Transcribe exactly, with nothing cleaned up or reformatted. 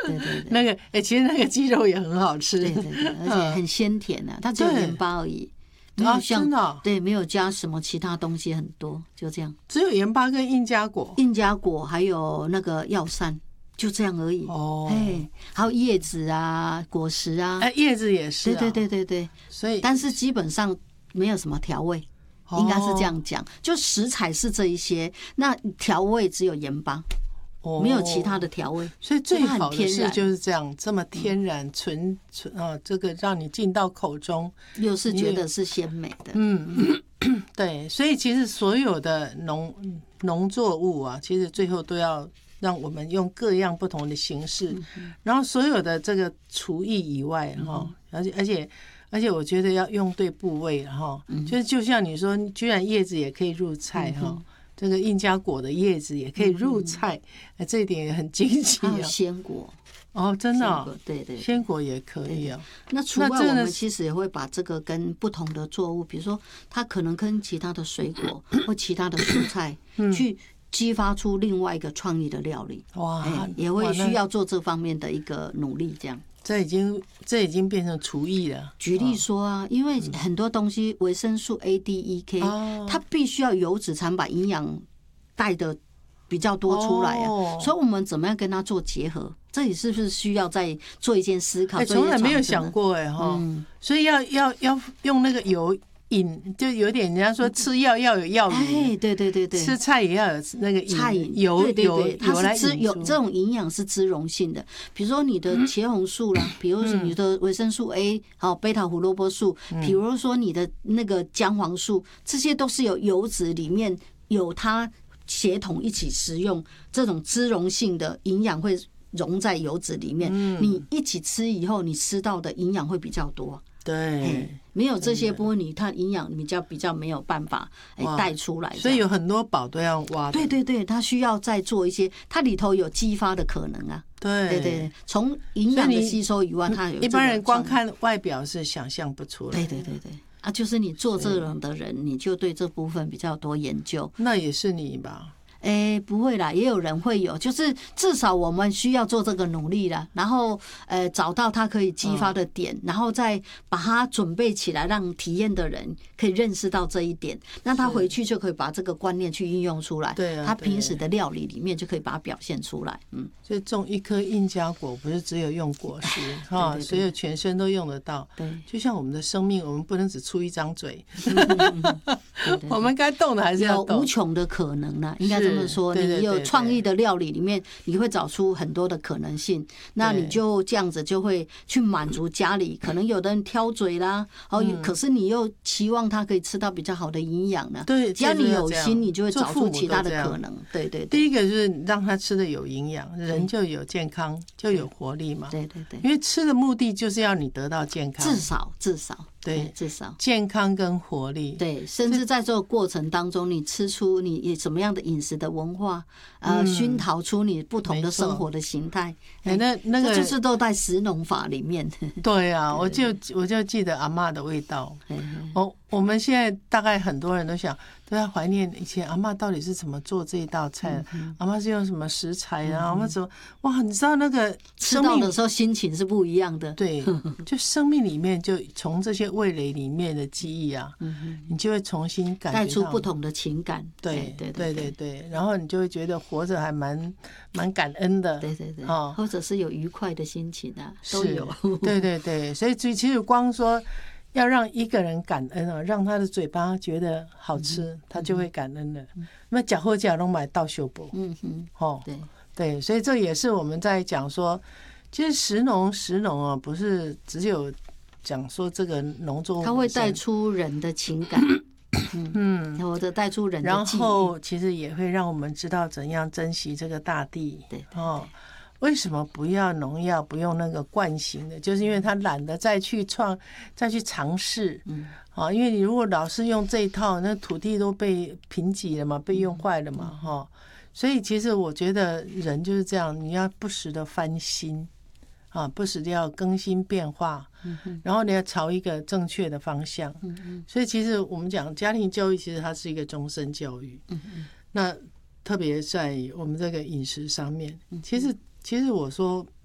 对对对， 那个哎、欸，其实那个鸡肉也很好吃， 对对对，而且很鲜甜啊，它只有盐巴而已。没有像、 啊真的哦、 对，没有加什么其他东西，很多就这样， 只有盐巴跟印加果、 印加果还有那个药膳，就这样而已。 哦， 哎，还有叶子啊、果实啊， 哎，叶子也是、啊， 对对对对对。 所以， 但是基本上没有什么调味，应该是这样讲。就食材是这一些，那调味只有盐巴。没有其他的调味， 所以最好的是就是这样，这么天然纯纯啊，这个让你进到口中， 又是觉得是鲜美的。 嗯，对，所以其实所有的农农作物啊，其实最后都要让我们用各样不同的形式，然后所有的这个厨艺以外哈，而且而且而且我觉得要用对部位哈，就是就像你说，居然叶子也可以入菜哈。这个印加果的叶子也可以入菜，嗯、这一点也很惊奇啊！ 还有鲜果哦，真的、哦， 对 对, 对， 鲜果也可以啊。 那除外，我们其实也会把这个跟不同的作物，比如说它可能跟其他的水果或其他的蔬菜，去激发出另外一个创意的料理。哇、欸，也会需要做这方面的一个努力，这样。 这已经这已经变成厨艺了。 举例说啊，因为很多东西维生素 A、D、E、K， 它必须要油脂才能把营养带的比较多出来啊，所以我们怎么样跟它做结合？这里是不是需要再做一件思考？ 从来没有想过哎哈，所以要要要用那个油。饮就有点人家说吃药要有药引， 哎，对对对对， 吃菜也要有那个菜饮油对对对， 它是有这种营养是脂溶性的，比如说你的茄红素啦，比如说你的维生素 A， 好贝塔胡萝卜素，比如说你的那个姜黄素，这些都是有油脂里面有它协同一起食用，这种脂溶性的营养会溶在油脂里面，你一起吃以后，你吃到的营养会比较多。 对， 没有这些部分，你看营养比较比较没有办法带出来， 所以有很多宝都要挖。 对对对，它需要再做一些，它里头有激发的可能啊。 对对对，从营养的吸收以外，它有一般人光看外表是想象不出来。 对对对对，啊，就是你做这种的人，你就对这部分比较多研究。 那也是你吧？ 哎，不会啦，也有人会有，就是至少我们需要做这个努力啦，然后呃找到它可以激发的点，嗯、然后再把它准备起来，让体验的人可以认识到这一点，那他回去就可以把这个观念去运用出来， 对啊， 他平时的料理里面就可以把它表现出来。嗯， 所以种一颗印加果不是只有用果实哈，所有全身都用得到。对，就像我们的生命，我们不能只出一张嘴，我们该动的还是要动， 有无穷的可能呢，应该。这么说，你有创意的料理里面，你会找出很多的可能性。那你就这样子就会去满足家里，可能有的人挑嘴啦，哦，可是你又期望他可以吃到比较好的营养呢。 对， 只要你有心，你就会找出其他的可能。对对， 第一个就是让他吃的有营养，人就有健康，就有活力嘛。 对对对， 因为吃的目的就是要你得到健康， 至少至少。对，至少健康跟活力。 对，甚至在这个过程当中，你吃出你什么样的饮食的文化，呃，熏陶出你不同的生活的形态。 哎，那那个就是都在食农法里面。 对啊，我就我就记得阿嬷的味道。我我们现在大概很多人都想都在怀念以前阿嬷到底是怎么做这一道菜，阿嬷是用什么食材啊？阿嬷怎么哇？你知道那个吃到的时候心情是不一样的。 对，就生命里面就从这些味蕾里面的记忆啊，你就会重新感觉到带出不同的情感。 对对对对对，然后你就会觉得活着还蛮蛮感恩的。 对对对，哦，或者是有愉快的心情啊，都有。 对对对，所以其实光说要让一个人感恩啊，让他的嘴巴觉得好吃，嗯、他就会感恩了。那假货假拢买到修补，嗯哼，哦，对对，所以这也是我们在讲说，其实食农食农啊，不是只有讲说这个农作物， 它会带出人的情感。嗯，或者带出人的记忆， 然后其实也会让我们知道怎样珍惜这个大地。 对， 对， 对， 哦，为什么不要农药，不用那个惯性的？就是因为他懒得再去创，再去尝试。嗯，啊，因为你如果老是用这一套，那土地都被贫瘠了嘛，被用坏了嘛，哈、嗯。所以其实我觉得人就是这样，你要不时的翻新。啊，不时的要更新变化，然后你要朝一个正确的方向。所以其实我们讲家庭教育，其实它是一个终身教育。那特别在我们这个饮食上面，其实其实我说